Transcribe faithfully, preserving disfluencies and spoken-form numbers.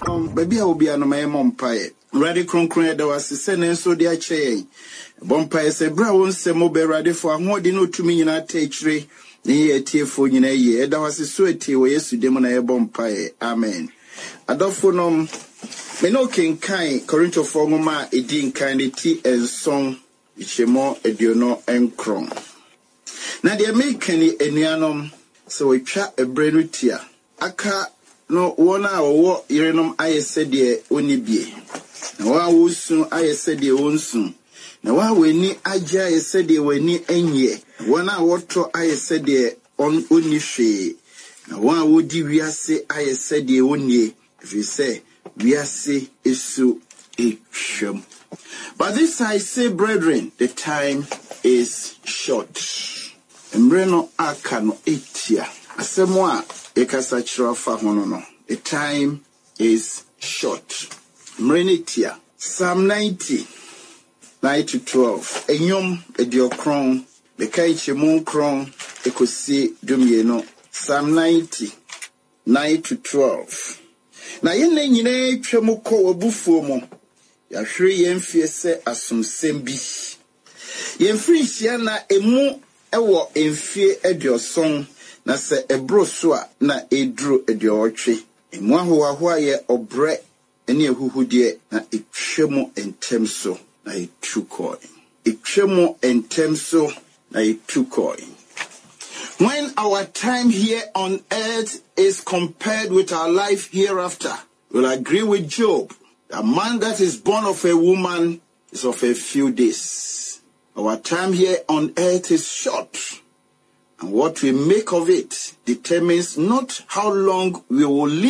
Um, baby, I will be an my mom pie. Ready concrete, there was a sentence so dear chain. Bompire said, Brown, some more ready for a more dinner to me in a teachery. Near tear for in a year. There was a sweaty way yesterday when I bompire. Amen. Adolphonum, me no king kind, Corinto formuma, a din kind tea and song, Ichemo, a diono and cron. Now they make any enianum, so we chat a brain tear. Aka no one hour what irenum I said ye only be. Now I will soon I said ye own soon. Now I will ni aja I said ye we ni enye. One hour to I said ye on only she. Now one would we say I said ye only if you say we say is so a shame. But this I say, brethren, the time is short. Embreno akano etia. Asemwa ekasa chirafa honono. The time is short. Mrenitia. Psalm ninety, nine to twelve. Enyom ediokron. Bekaiche monkron. Ekosi dumieno. Psalm ninety, nine to twelve. Na yene nyine twemu ko obufuo mo. Ya hwe yemfie se asomsem bi. Yemfiri hia na emu ewo emfie edioson na se ebro so a na edru ediotwe. Emu ahoaho aye obre ene ehuhudie na etwemu entem so na etukoi. Etwemu entem so na etukoi. When our time here on earth is compared with our life hereafter, we'll agree with Job. A man that is born of a woman is of a few days. Our time here on earth is short, and what we make of it determines not how long we will live.